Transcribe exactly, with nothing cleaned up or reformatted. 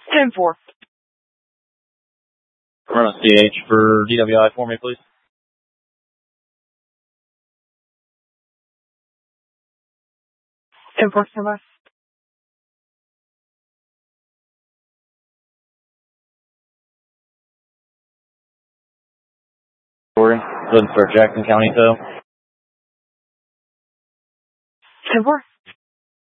ten four. Run a C H for D W I for me, please. ten four, stand by. Corey, looking for Jackson County tow. ten four.